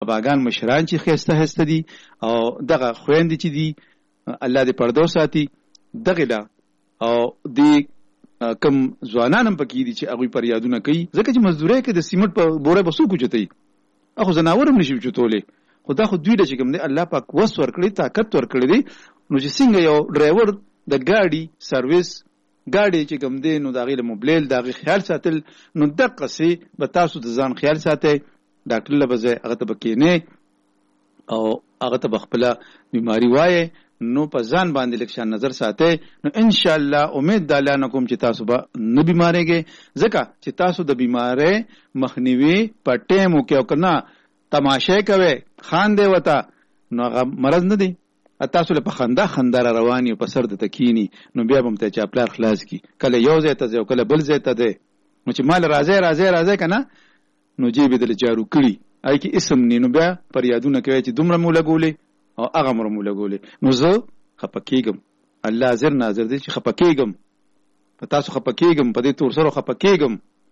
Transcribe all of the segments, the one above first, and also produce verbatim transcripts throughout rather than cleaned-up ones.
اباګان مشران چې خسته هسته دي او دغه خويندې چې دي الله دې پردو ساتي دغه لا او دې کم ځوانان هم پکې دي چې هغه پر یادونه کوي ځکه چې مزدوري کې د سیمټ په بوره بسو کوچتي اخو زناور هم نشي چتولې خدا خو دوی د چې کوم دی الله پاک وس ورکړي طاقت ورکړي دي نو چې څنګه یو ډرایور د ګاډي سرویس ګاډي چې کوم دی نو داغه موبایل داغه خیال ساتل نو دقه سي به تاسو د ځان خیال ساتي ډاکټر لبزه هغه ته بکینه او هغه ته بخپل بیماری وای نو په ځان باندې لکشان نظر ساتي نو ان شاء الله امید د الله نکوم چې تاسو به نه بیمارېږئ ځکه چې تاسو د بیمارې مخنیوي په ټیمو کې او کنه تماشه کوي خان دی وتا نو هغه مرض نه دی تاسو له خندا خندا رواني په سر د تکینی نو بیا هم ته چاپلار خلاص کی کله یو ځای ته ځو کله بل ځای ته دی نو چې مال راځي راځي راځي کنه نو جیب دل جارو کړی آی کی اسم ني نو بیا پر یادونه کوي چې دومره مولا ګولې او هغه مر مولا ګولې نو زه خپکیګم الله زر ناظر دې چې خپکیګم په تاسو خپکیګم په دې تور سره خپکیګم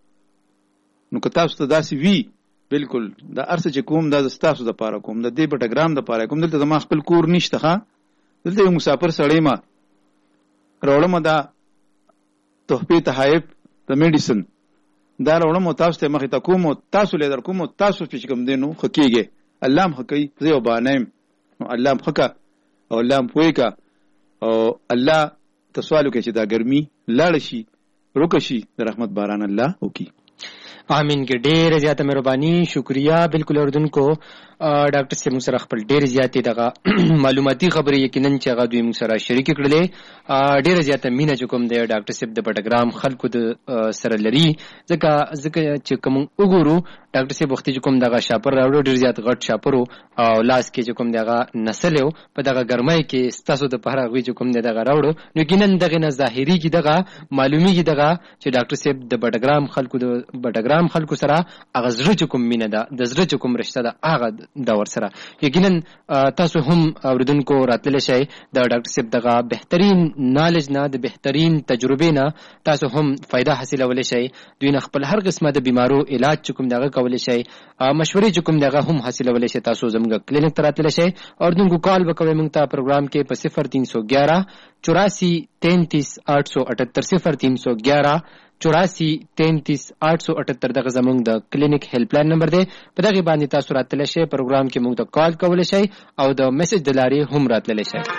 نو که تاسو ته داسې وی بالکل دا ارسه چې کوم دا تاسو د پاره کوم د دې پټګرام د پاره کوم دلته ما خپل کور نشته ها دلته یو مسافر سړی ما راولم دا تحفه تحائف د میډیسن دا راولم تاسو ته مخې ته کوم تاسو لیدر کوم تاسو چې کوم دینو حقیقي الله هم حقي زه وبانم نو الله هم حقا او الله هم پويکا او الله تسوالو کې چې دا ګرمي لاړ شي روکشي د رحمت باران الله وکي آمین کې ډېر زیاته مهرباني شکریا بالکل اردن کو ډاکټر سیمو سره خپل ډېر زیاتې دغه معلوماتي خبرې یقینا چې هغه دوی موږ سره شریک کړلې ډېر زیاته مینه چې کوم دی ډاکټر سیب د پټګرام خلکو د سره لري ځکه ځکه چې کوم وګورو ډاکټر سیب وختي چې کوم دغه شاپر راوړو ډېر زیات غټ شاپرو او لاس کې چې کوم دغه نسلو په دغه ګرمۍ کې ستاسو د پهره غوي چې کوم دغه راوړو نو یقینا دغه نه ظاهري کې دغه معلومي کې دغه چې ډاکټر سیب د پټګرام خلکو د پټګرام خلکو سره هغه زړه چې کوم مینه ده د زړه چې کوم رشتہ ده هغه دا ور سره یقینا تاسو هم اوردونکو راتللی شئ د ډاکټر صاحب دغه بهترین نالج نه د بهترین تجربې نه تاسو هم فائدہ حاصلولی شئ دوی نه خپل هر قسمه د بیمارو علاج چې کوم دغه کولی شئ مشورې چې کوم دغه هم حاصلولی شئ تاسو زموږ کلینیک ته راتللی شئ اوردونکو کال وکوئ موږ ته پروګرام کې په صفر تین سو گیارہ چوراسی تینتیس آٹھ سو اٹھتر صفر تین سو گیارہ چوراسی تینتیس آٹھ سو اٹھتر دغه زموږ د کلینیک هیلپ لاین نمبر دی په دغه باندې تاسو راتللی شئ پروګرام کې موږ ته کال کولی شئ او د میسج د لارې هم راتللی شئ